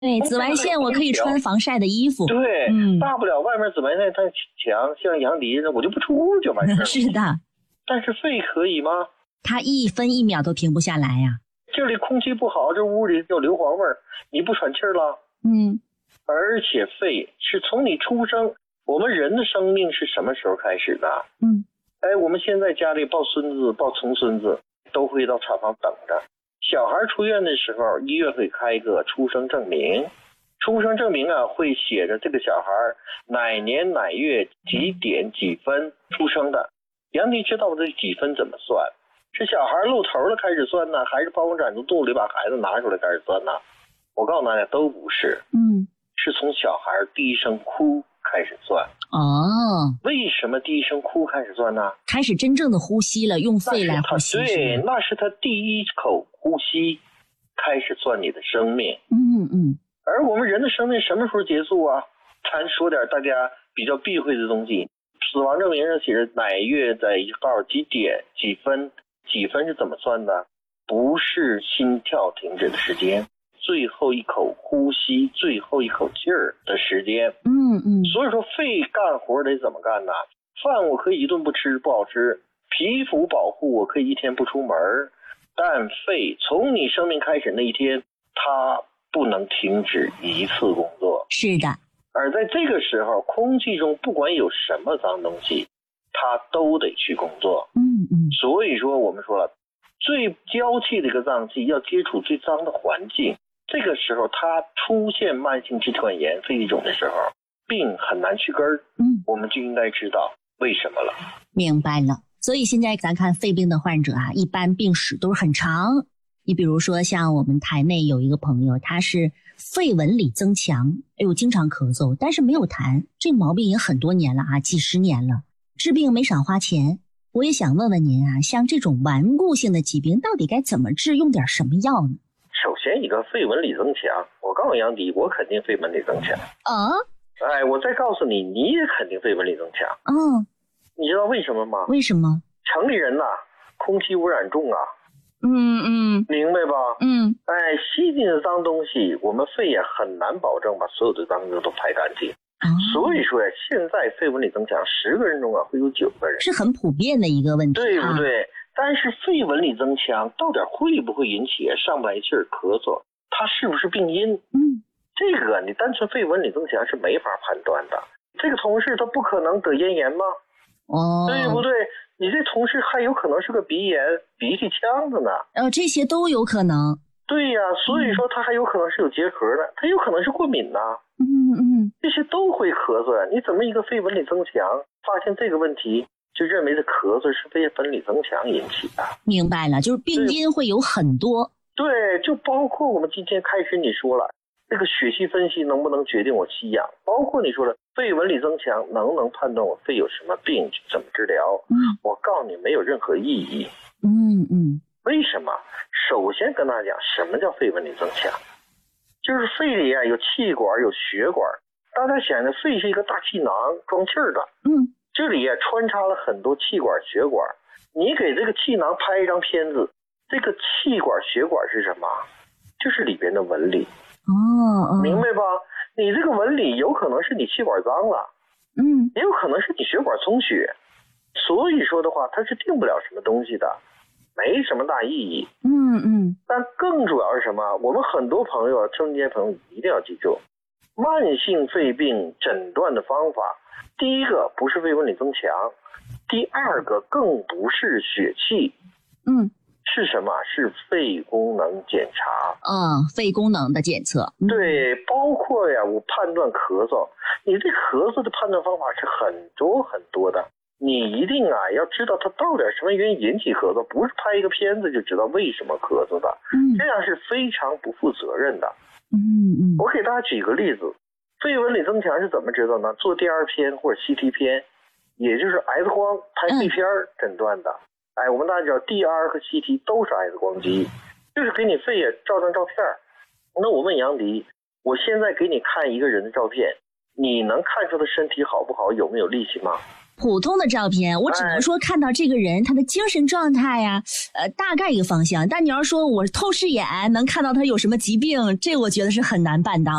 对，紫外线我可以穿防晒的衣服。 对，大不了外面紫外线太强，像杨迪我就不出屋就完事了。 是的。 但是肺可以吗？ 它一分一秒都停不下来呀。 这里空气不好，这屋里有硫磺味儿，你不喘气儿了。而且肺是从你出生，我们人的生命是什么时候开始的？我们现在家里抱孙子抱重孙子都会到产房等着，小孩出院的时候医院会开一个出生证明，出生证明啊会写着这个小孩哪年哪月几点几分出生的。杨迪知道这几分怎么算？是小孩露头了开始算呢，还是剖宫产从肚里把孩子拿出来开始算呢？我告诉大家都不是，是从小孩第一声哭开始算。为什么第一声哭开始算呢？ 开始真正的呼吸了，用肺来呼吸。 对，那是他第一口呼吸开始算你的生命。而我们人的生命什么时候结束啊？咱说点大家比较避讳的东西。死亡证明上写着哪月在1号几点几分，几分是怎么算的？不是心跳停止的时间，最后一口呼吸最后一口气儿的时间。所以说肺干活得怎么干呢？饭我可以一顿不吃不好吃，皮肤保护我可以一天不出门，但肺从你生命开始那一天它不能停止一次工作。 是的。 而在这个时候空气中不管有什么脏东西它都得去工作。所以说我们说了，最娇气的一个脏器要接触最脏的环境，这个时候它出现慢性支气管炎肺气肿的时候病很难去根儿。我们就应该知道为什么了。 明白了。所以现在咱看肺病的患者啊，一般病史都是很长。你比如说像我们台内有一个朋友，他是肺纹理增强，经常咳嗽，但是没有痰，这毛病也很多年了啊，几十年了，治病没少花钱。我也想问问您啊，像这种顽固性的疾病到底该怎么治，用点什么药呢？ 首先一个肺纹理增强，我告诉杨迪，我肯定肺纹理增强。我再告诉你，你也肯定肺纹理增强。你知道为什么吗？ 为什么？ 城里人呐，空气污染重啊。明白吧？吸进的脏东西，我们肺也很难保证把所有的脏东西都排干净。所以说呀，现在肺纹理增强10个人中啊会有9个人， 是很普遍的一个问题， 对不对？但是肺纹理增强到底会不会引起上不来气儿、咳嗽？它是不是病因？这个你单纯肺纹理增强是没法判断的。这个同事他不可能得咽炎吗？对不对？你这同事还有可能是个鼻炎、鼻涕腔子呢。 这些都有可能。 对呀，所以说他还有可能是有结核的，他有可能是过敏呢。这些都会咳嗽呀。你怎么一个肺纹理增强发现这个问题就认为这咳嗽是肺纹理增强引起的？ 明白了，就是病因会有很多。 对，就包括我们今天开始你说了这个血系分析能不能决定我吸氧，包括你说了肺纹理增强能不能判断我肺有什么病怎么治疗。我告诉你没有任何意义。为什么？首先跟大家讲什么叫肺纹理增强，就是肺里啊有气管有血管，大家想着肺是一个大气囊装气儿的，这里啊穿插了很多气管血管，你给这个气囊拍一张片子，这个气管血管是什么？就是里边的纹理。明白吧？你这个纹理有可能是你气管脏了，也有可能是你血管充血，所以说的话它是定不了什么东西的，没什么大意义。但更主要是什么？我们很多朋友中间朋友一定要记住，慢性肺病诊断的方法，第一个不是肺纹理增强，第二个更不是血气，是什么？是肺功能检查。 肺功能的检测。 对，包括呀我判断咳嗽，你这咳嗽的判断方法是很多很多的，你一定啊要知道它到底什么原因引起咳嗽，不是拍一个片子就知道为什么咳嗽的，这样是非常不负责任的。我给大家举个例子，肺纹理增强是怎么知道呢？做第二片或者 CT 片，也就是 X 光拍肺片诊断的。我们大家知道 DR 和 CT 都是 X 光机，就是给你肺也照张照片。那我问杨迪，我现在给你看一个人的照片，你能看出他身体好不好，有没有力气吗？ 普通的照片，我只能说看到这个人他的精神状态呀，大概一个方向。但你要说我透视眼能看到他有什么疾病，这我觉得是很难办到。